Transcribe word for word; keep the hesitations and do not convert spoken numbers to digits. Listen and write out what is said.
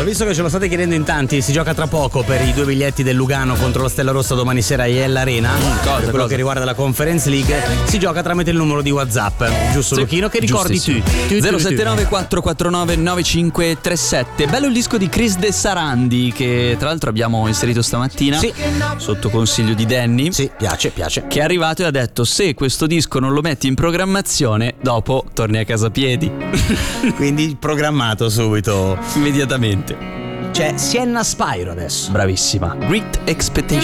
Allora, visto che ce lo state chiedendo in tanti, si gioca tra poco per i due biglietti del Lugano contro la Stella Rossa domani sera a Iella Arena. cosa, per quello cosa? che riguarda la Conference League, si gioca tramite il numero di WhatsApp, giusto, Sì, Luchino? Che ricordi tu? zero sette nove quattro quattro nove nove cinque tre sette. Bello il disco di Chris De Sarandi, che tra l'altro abbiamo inserito stamattina. Sì. Sotto consiglio di Danny. Sì, piace, piace. Che è arrivato e ha detto: se questo disco non lo metti in programmazione, dopo torni a casa a piedi. Quindi programmato subito. Immediatamente. C'è Sienna Spyro adesso. Bravissima. Great Expectations.